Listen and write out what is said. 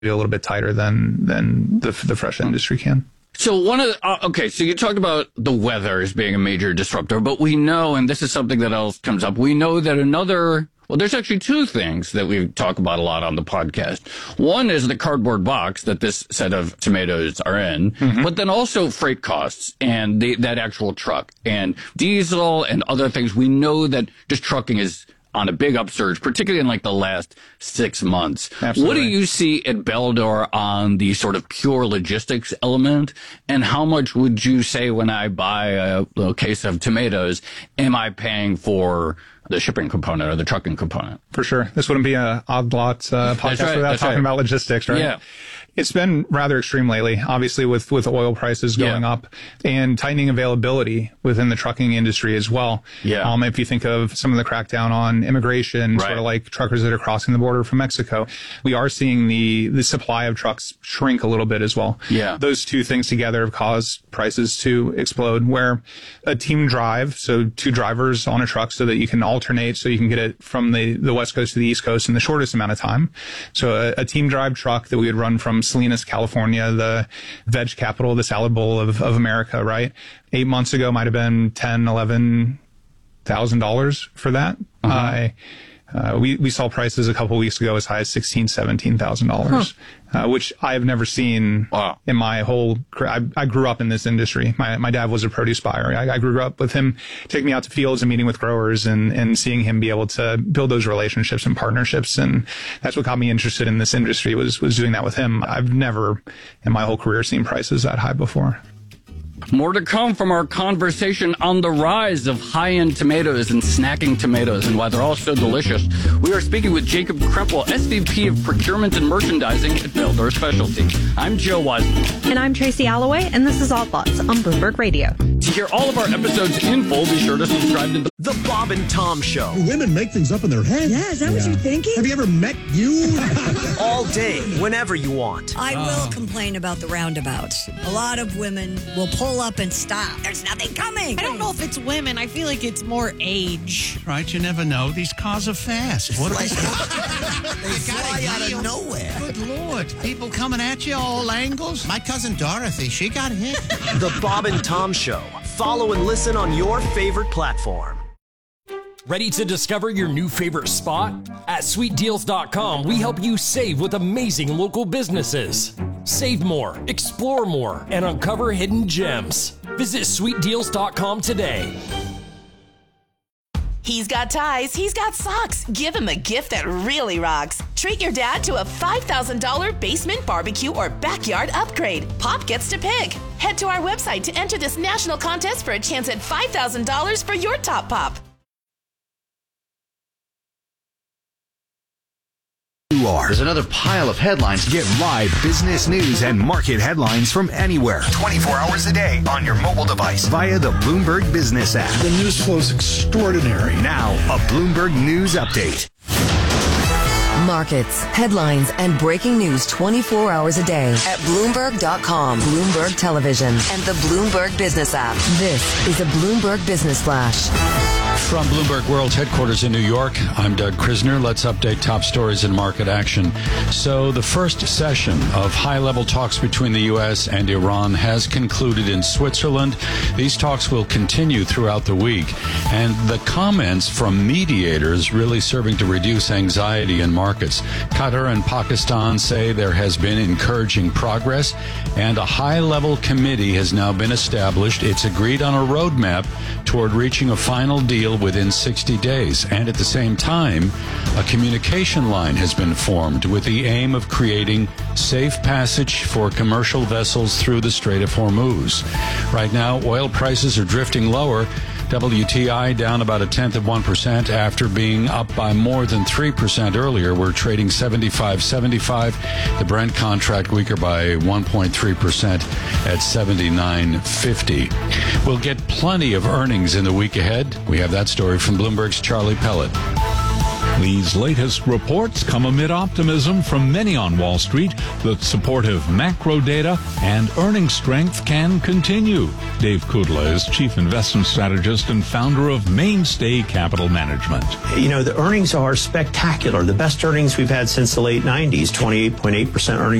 a little bit tighter than the fresh industry can. So so you talked about the weather as being a major disruptor, but we know, and this is something that else comes up, we know that there's actually two things that we talk about a lot on the podcast. One is the cardboard box that this set of tomatoes are in, but then also freight costs and that actual truck and diesel and other things. We know that just trucking is on a big upsurge, particularly in like the last 6 months. Absolutely. What do you see at Beldor on the sort of pure logistics element? And how much would you say when I buy a little case of tomatoes, am I paying for the shipping component or the trucking component? For sure. This wouldn't be an Odd Lots podcast without talking about logistics, right? Yeah. It's been rather extreme lately, obviously with oil prices going up and tightening availability within the trucking industry as well. Yeah. If you think of some of the crackdown on immigration, Right. sort of like truckers that are crossing the border from Mexico, we are seeing the supply of trucks shrink a little bit as well. Yeah. Those two things together have caused prices to explode, where a team drive, so 2 drivers on a truck so that you can alternate, so you can get it from the West Coast to the East Coast in the shortest amount of time. So a team drive truck that we would run from Salinas, California, the veg capital, the salad bowl of America, right? 8 months ago might have been $10,000-$11,000 for that. We saw prices a couple of weeks ago as high as $16,000-$17,000, which I have never seen in my whole career. I grew up in this industry. My dad was a produce buyer. I grew up with him taking me out to fields and meeting with growers and seeing him be able to build those relationships and partnerships. And that's what got me interested in this industry was doing that with him. I've never in my whole career seen prices that high before. More to come from our conversation on the rise of high-end tomatoes and snacking tomatoes and why they're all so delicious. We are speaking with Jacob Krempel, SVP of Procurement and Merchandising at Beldor Specialty. I'm Joe Wiseman. And I'm Tracy Alloway, and this is Odd Lots on Bloomberg Radio. To hear all of our episodes in full, be sure to subscribe to The Bob and Tom Show. Women make things up in their head. Yeah, is that what you're thinking? Have you ever met you? All day, whenever you want. I will complain about the roundabouts. A lot of women will pull up and stop. There's nothing coming. I don't know if it's women. I feel like it's more age. Right, you never know. These cars are fast. What are they? They fly out of nowhere. Good Lord. People coming at you all angles. My cousin Dorothy, she got hit. The Bob and Tom Show. Follow and listen on your favorite platform. Ready to discover your new favorite spot? At sweetdeals.com, we help you save with amazing local businesses. Save more, explore more, and uncover hidden gems. Visit sweetdeals.com today. He's got ties, he's got socks. Give him a gift that really rocks. Treat your dad to a $5,000 basement barbecue or backyard upgrade. Pop gets to pick. Head to our website to enter this national contest for a chance at $5,000 for your top pop. There's another pile of headlines. Get live business news and market headlines from anywhere, 24 hours a day on your mobile device via the Bloomberg Business app. The news flow is extraordinary. Now, a Bloomberg News Update. Markets, headlines, and breaking news 24 hours a day at Bloomberg.com, Bloomberg Television, and the Bloomberg Business app. This is a Bloomberg Business Flash. From Bloomberg World Headquarters in New York, I'm Doug Krisner. Let's update top stories in market action. So the first session of high-level talks between the U.S. and Iran has concluded in Switzerland. These talks will continue throughout the week. And the comments from mediators really serving to reduce anxiety in markets. Qatar and Pakistan say there has been encouraging progress, and a high-level committee has now been established. It's agreed on a roadmap toward reaching a final deal within 60 days. And at the same time, a communication line has been formed with the aim of creating safe passage for commercial vessels through the Strait of Hormuz. Right now, oil prices are drifting lower. WTI down about 0.1% after being up by more than 3% earlier. We're trading 75.75. The Brent contract weaker by 1.3% at 79.50. We'll get plenty of earnings in the week ahead. We have that story from Bloomberg's Charlie Pellet. These latest reports come amid optimism from many on Wall Street that supportive macro data and earnings strength can continue. Dave Kudla is Chief Investment Strategist and founder of Mainstay Capital Management. You know, the earnings are spectacular. The best earnings we've had since the late 90s, 28.8% earnings